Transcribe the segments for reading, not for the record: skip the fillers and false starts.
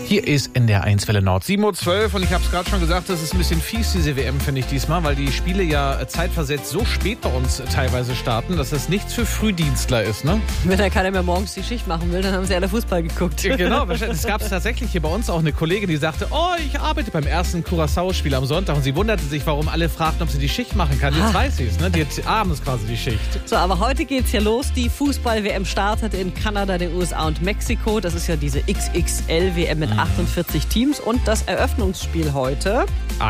Hier ist NDR1 Welle Nord, 7.12 Uhr und ich habe es gerade schon gesagt, das ist ein bisschen fies, diese WM, finde ich diesmal, weil die Spiele ja zeitversetzt so spät bei uns teilweise starten, dass das nichts für Frühdienstler ist, ne? Wenn da keiner mehr morgens die Schicht machen will, dann haben sie alle Fußball geguckt. Genau, es gab tatsächlich hier bei uns auch eine Kollegin, die sagte, oh, ich arbeite beim ersten Curaçao-Spiel am Sonntag und sie wunderte sich, warum alle fragten, ob sie die Schicht machen kann. Jetzt weiß sie es, ne? Die hat abends quasi die Schicht. So, aber heute geht's ja los. Die Fußball-WM startet in Kanada, den USA und Mexiko. Das ist ja diese XXL-WM mit 48 Teams und das Eröffnungsspiel heute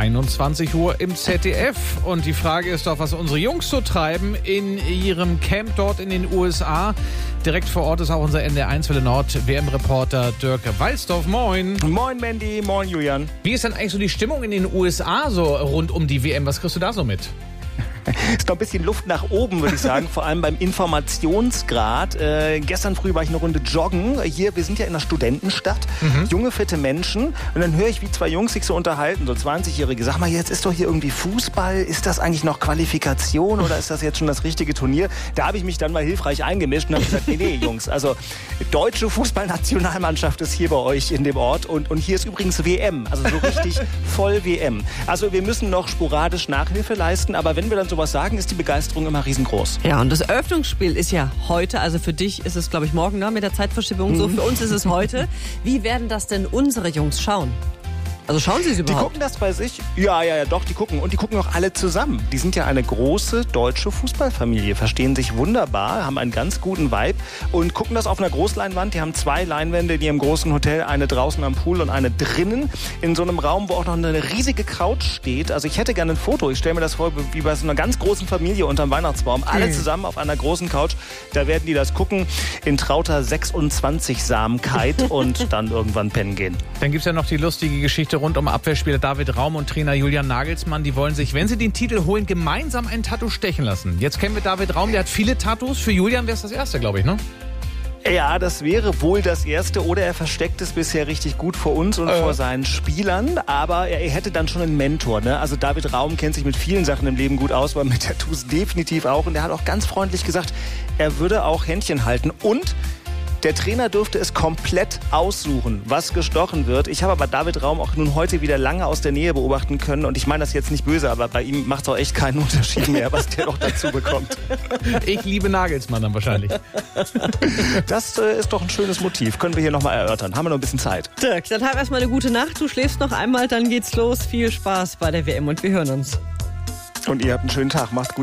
21 Uhr im ZDF. Und die Frage ist doch, was unsere Jungs so treiben in ihrem Camp dort in den USA. Direkt vor Ort ist auch unser NDR1 Welle Nord WM-Reporter Dirk Walsdorf. Moin. Moin Mandy, moin Julian. Wie ist denn eigentlich so die Stimmung in den USA so rund um die WM? Was kriegst du da so mit? Ist noch ein bisschen Luft nach oben, würde ich sagen, vor allem beim Informationsgrad. Gestern früh war ich eine Runde joggen. Hier, wir sind ja in einer Studentenstadt, junge, fitte Menschen. Und dann höre ich, wie zwei Jungs sich so unterhalten, so 20-Jährige. Sag mal, jetzt ist doch hier irgendwie Fußball. Ist das eigentlich noch Qualifikation oder ist das jetzt schon das richtige Turnier? Da habe ich mich dann mal hilfreich eingemischt und habe gesagt, nee, Jungs, also deutsche Fußballnationalmannschaft ist hier bei euch in dem Ort. Und hier ist übrigens WM, also so richtig voll WM. Also wir müssen noch sporadisch Nachhilfe leisten, aber wenn wir dann sowas sagen, ist die Begeisterung immer riesengroß. Ja, und das Eröffnungsspiel ist ja heute, also für dich ist es, glaube ich, morgen, ne, mit der Zeitverschiebung so, für uns ist es heute. Wie werden das denn unsere Jungs schauen? Also schauen Sie es überhaupt? Die gucken das bei sich? Ja, doch, die gucken. Und die gucken auch alle zusammen. Die sind ja eine große deutsche Fußballfamilie, verstehen sich wunderbar, haben einen ganz guten Vibe und gucken das auf einer Großleinwand. Die haben 2 Leinwände in ihrem großen Hotel, eine draußen am Pool und eine drinnen in so einem Raum, wo auch noch eine riesige Couch steht. Also ich hätte gerne ein Foto. Ich stelle mir das vor, wie bei so einer ganz großen Familie unterm Weihnachtsbaum. Alle zusammen auf einer großen Couch. Da werden die das gucken in trauter 26-Samkeit und dann irgendwann pennen gehen. Dann gibt es ja noch die lustige Geschichte rund um Abwehrspieler David Raum und Trainer Julian Nagelsmann. Die wollen sich, wenn sie den Titel holen, gemeinsam ein Tattoo stechen lassen. Jetzt kennen wir David Raum, der hat viele Tattoos. Für Julian wäre es das erste, glaube ich, ne? Ja, das wäre wohl das Erste. Oder er versteckt es bisher richtig gut vor uns und vor seinen Spielern. Aber er hätte dann schon einen Mentor, ne? Also David Raum kennt sich mit vielen Sachen im Leben gut aus, aber mit Tattoos definitiv auch. Und er hat auch ganz freundlich gesagt, er würde auch Händchen halten. Und der Trainer dürfte es komplett aussuchen, was gestochen wird. Ich habe aber David Raum auch nun heute wieder lange aus der Nähe beobachten können. Und ich meine das jetzt nicht böse, aber bei ihm macht es auch echt keinen Unterschied mehr, was der noch dazu bekommt. Ich liebe Nagelsmann dann wahrscheinlich. Das ist doch ein schönes Motiv. Können wir hier nochmal erörtern. Haben wir noch ein bisschen Zeit. Dirk, dann hab erstmal eine gute Nacht. Du schläfst noch einmal, dann geht's los. Viel Spaß bei der WM und wir hören uns. Und ihr habt einen schönen Tag. Macht's gut.